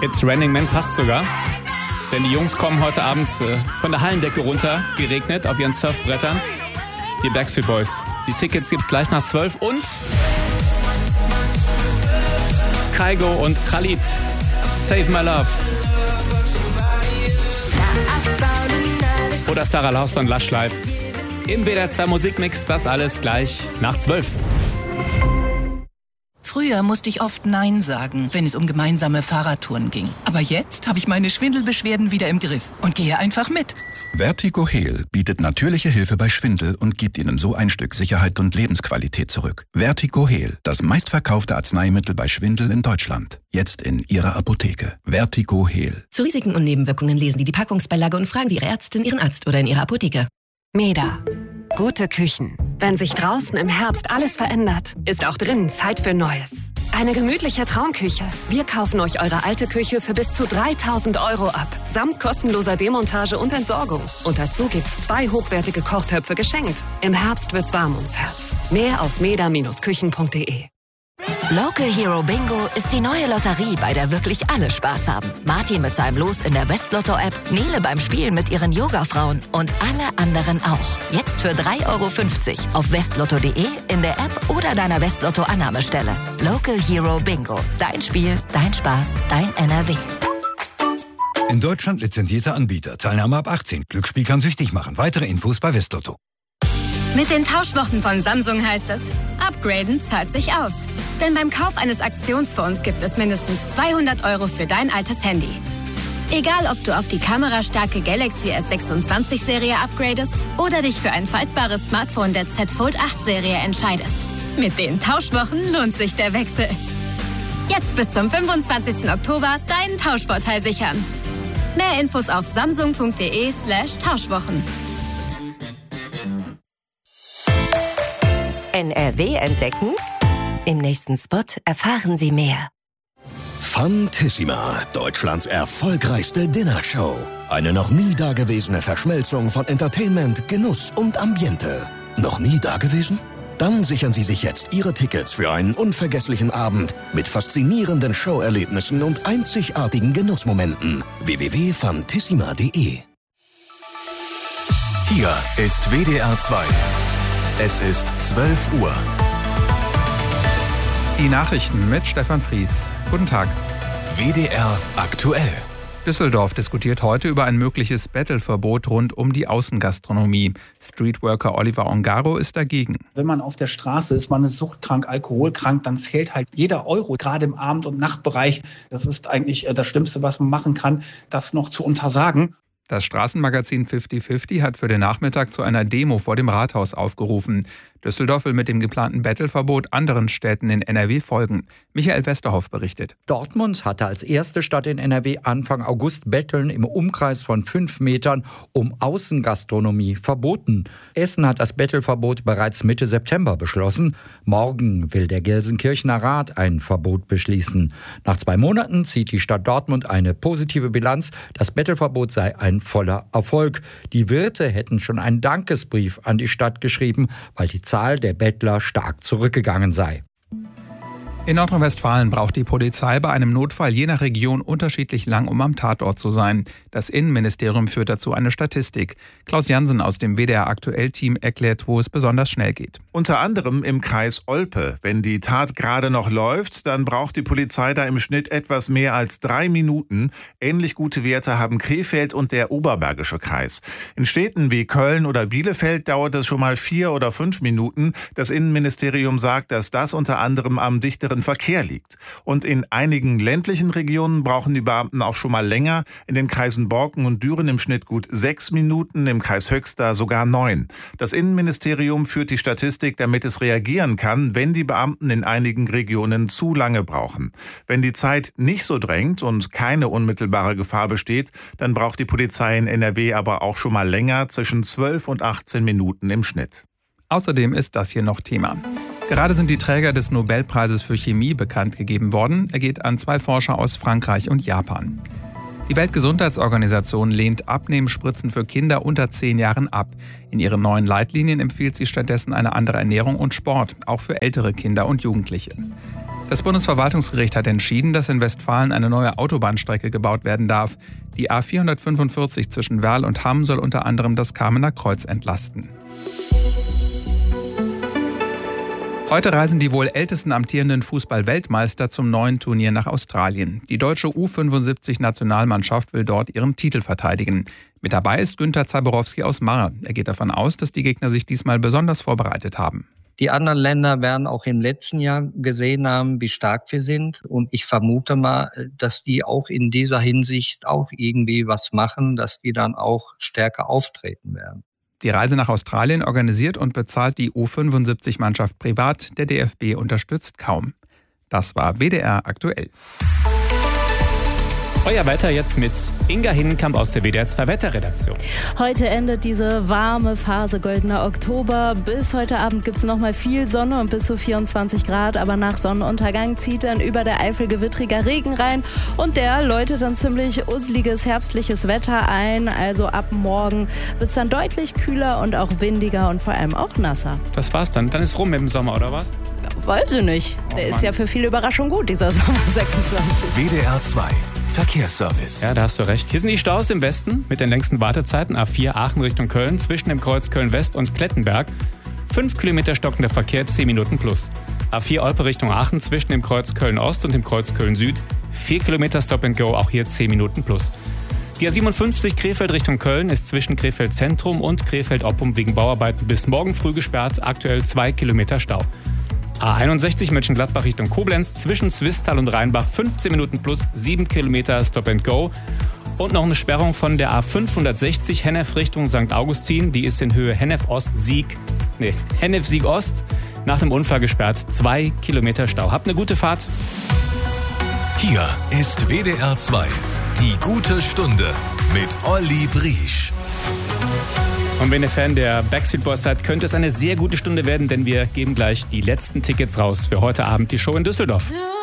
It's Raining Men passt sogar. Denn die Jungs kommen heute Abend von der Hallendecke runter, geregnet, auf ihren Surfbrettern. Die Backstreet Boys. Die Tickets gibt's gleich nach 12 und Kygo und Khalid. Save My Love. Oder Sarah Laust und Lush Live. Im WDR 2 Musikmix, das alles gleich nach 12. Früher musste ich oft Nein sagen, wenn es um gemeinsame Fahrradtouren ging. Aber jetzt habe ich meine Schwindelbeschwerden wieder im Griff und gehe einfach mit. Vertigo Heal bietet natürliche Hilfe bei Schwindel und gibt Ihnen so ein Stück Sicherheit und Lebensqualität zurück. Vertigo Heal, das meistverkaufte Arzneimittel bei Schwindel in Deutschland. Jetzt in Ihrer Apotheke. Vertigo Heal. Zu Risiken und Nebenwirkungen lesen Sie die Packungsbeilage und fragen Sie Ihre Ärztin, Ihren Arzt oder in Ihrer Apotheke. Meda. Gute Küchen. Wenn sich draußen im Herbst alles verändert, ist auch drinnen Zeit für Neues. Eine gemütliche Traumküche. Wir kaufen euch eure alte Küche für bis zu 3.000 € ab. Samt kostenloser Demontage und Entsorgung. Und dazu gibt's 2 hochwertige Kochtöpfe geschenkt. Im Herbst wird's warm ums Herz. Mehr auf meda-küchen.de. Local Hero Bingo ist die neue Lotterie, bei der wirklich alle Spaß haben. Martin mit seinem Los in der Westlotto-App, Nele beim Spielen mit ihren Yoga-Frauen und alle anderen auch. Jetzt für 3,50 € auf westlotto.de, in der App oder deiner Westlotto-Annahmestelle. Local Hero Bingo. Dein Spiel, dein Spaß, dein NRW. In Deutschland lizenzierter Anbieter. Teilnahme ab 18. Glücksspiel kann süchtig machen. Weitere Infos bei Westlotto. Mit den Tauschwochen von Samsung heißt es, upgraden zahlt sich aus. Denn beim Kauf eines Aktionsfonds gibt es mindestens 200 € für dein altes Handy. Egal, ob du auf die kamerastarke Galaxy S26-Serie upgradest oder dich für ein faltbares Smartphone der Z Fold 8-Serie entscheidest. Mit den Tauschwochen lohnt sich der Wechsel. Jetzt bis zum 25. Oktober deinen Tauschvorteil sichern. Mehr Infos auf samsung.de/Tauschwochen. NRW entdecken? Im nächsten Spot erfahren Sie mehr. Fantissima, Deutschlands erfolgreichste Dinnershow. Eine noch nie dagewesene Verschmelzung von Entertainment, Genuss und Ambiente. Noch nie dagewesen? Dann sichern Sie sich jetzt Ihre Tickets für einen unvergesslichen Abend mit faszinierenden Showerlebnissen und einzigartigen Genussmomenten. www.fantissima.de. Hier ist WDR 2. Es ist 12 Uhr. Die Nachrichten mit Stefan Fries. Guten Tag. WDR aktuell. Düsseldorf diskutiert heute über ein mögliches Bettelverbot rund um die Außengastronomie. Streetworker Oliver Ongaro ist dagegen. Wenn man auf der Straße ist, man ist suchtkrank, alkoholkrank, dann zählt halt jeder Euro, gerade im Abend- und Nachtbereich. Das ist eigentlich das Schlimmste, was man machen kann, das noch zu untersagen. Das Straßenmagazin 50/50 hat für den Nachmittag zu einer Demo vor dem Rathaus aufgerufen. Düsseldorf will mit dem geplanten Bettelverbot anderen Städten in NRW folgen. Michael Westerhoff berichtet. Dortmund hatte als erste Stadt in NRW Anfang August Betteln im Umkreis von 5 Metern um Außengastronomie verboten. Essen hat das Bettelverbot bereits Mitte September beschlossen. Morgen will der Gelsenkirchener Rat ein Verbot beschließen. Nach 2 Monaten zieht die Stadt Dortmund eine positive Bilanz. Das Bettelverbot sei ein voller Erfolg. Die Wirte hätten schon einen Dankesbrief an die Stadt geschrieben, weil die Zahl der Bettler stark zurückgegangen sei. In Nordrhein-Westfalen braucht die Polizei bei einem Notfall je nach Region unterschiedlich lang, um am Tatort zu sein. Das Innenministerium führt dazu eine Statistik. Klaus Jansen aus dem WDR-Aktuell-Team erklärt, wo es besonders schnell geht. Unter anderem im Kreis Olpe. Wenn die Tat gerade noch läuft, dann braucht die Polizei da im Schnitt etwas mehr als 3 Minuten. Ähnlich gute Werte haben Krefeld und der Oberbergische Kreis. In Städten wie Köln oder Bielefeld dauert es schon mal 4 oder 5 Minuten. Das Innenministerium sagt, dass das unter anderem am dichteren Verkehr liegt. Und in einigen ländlichen Regionen brauchen die Beamten auch schon mal länger. In den Kreisen Borken und Düren im Schnitt gut 6 Minuten, im Kreis Höxter sogar 9. Das Innenministerium führt die Statistik, damit es reagieren kann, wenn die Beamten in einigen Regionen zu lange brauchen. Wenn die Zeit nicht so drängt und keine unmittelbare Gefahr besteht, dann braucht die Polizei in NRW aber auch schon mal länger, zwischen 12 und 18 Minuten im Schnitt. Außerdem ist das hier noch Thema. Gerade sind die Träger des Nobelpreises für Chemie bekannt gegeben worden. Er geht an 2 Forscher aus Frankreich und Japan. Die Weltgesundheitsorganisation lehnt Abnehmspritzen für Kinder unter 10 Jahren ab. In ihren neuen Leitlinien empfiehlt sie stattdessen eine andere Ernährung und Sport, auch für ältere Kinder und Jugendliche. Das Bundesverwaltungsgericht hat entschieden, dass in Westfalen eine neue Autobahnstrecke gebaut werden darf. Die A445 zwischen Werl und Hamm soll unter anderem das Kamener Kreuz entlasten. Heute reisen die wohl ältesten amtierenden Fußball-Weltmeister zum neuen Turnier nach Australien. Die deutsche U75-Nationalmannschaft will dort ihren Titel verteidigen. Mit dabei ist Günther Zaborowski aus Marr. Er geht davon aus, dass die Gegner sich diesmal besonders vorbereitet haben. Die anderen Länder werden auch im letzten Jahr gesehen haben, wie stark wir sind. Und ich vermute mal, dass die auch in dieser Hinsicht auch irgendwie was machen, dass die dann auch stärker auftreten werden. Die Reise nach Australien organisiert und bezahlt die U75-Mannschaft privat. Der DFB unterstützt kaum. Das war WDR aktuell. Euer Wetter jetzt mit Inga Hinnenkamp aus der WDR 2 Wetterredaktion. Heute endet diese warme Phase goldener Oktober. Bis heute Abend gibt es noch mal viel Sonne und bis zu 24 Grad. Aber nach Sonnenuntergang zieht dann über der Eifel gewittriger Regen rein. Und der läutet dann ziemlich useliges herbstliches Wetter ein. Also ab morgen wird es dann deutlich kühler und auch windiger und vor allem auch nasser. Das war's dann. Dann ist rum mit dem Sommer, oder was? Weiß ich nicht. Der ist ja für viele Überraschungen gut, dieser Sommer 26. WDR 2 Verkehrsservice. Ja, da hast du recht. Hier sind die Staus im Westen mit den längsten Wartezeiten. A4 Aachen Richtung Köln zwischen dem Kreuz Köln-West und Klettenberg. 5 Kilometer stockender Verkehr, 10 Minuten plus. A4 Olpe Richtung Aachen zwischen dem Kreuz Köln-Ost und dem Kreuz Köln-Süd. 4 Kilometer Stop and Go, auch hier 10 Minuten plus. Die A57 Krefeld Richtung Köln ist zwischen Krefeld Zentrum und Krefeld-Oppum wegen Bauarbeiten bis morgen früh gesperrt. Aktuell 2 Kilometer Stau. A61 Mönchengladbach Richtung Koblenz zwischen Zwistal und Rheinbach 15 Minuten plus 7 Kilometer Stop and Go. Und noch eine Sperrung von der A560 Hennef Richtung St. Augustin. Die ist in Höhe Hennef-Sieg Ost nach dem Unfall gesperrt. 2 Kilometer Stau. Habt eine gute Fahrt. Hier ist WDR 2. Die gute Stunde mit Olli Briesch. Und wenn ihr Fan der Backstreet Boys seid, könnte es eine sehr gute Stunde werden, denn wir geben gleich die letzten Tickets raus für heute Abend die Show in Düsseldorf.